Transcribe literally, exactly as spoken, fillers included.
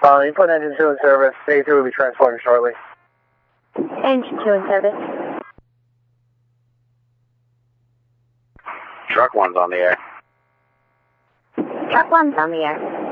Uh, input engine two in service. A two will be transporting shortly. Engine two in service. Truck one's on the air. Truck one's on the air.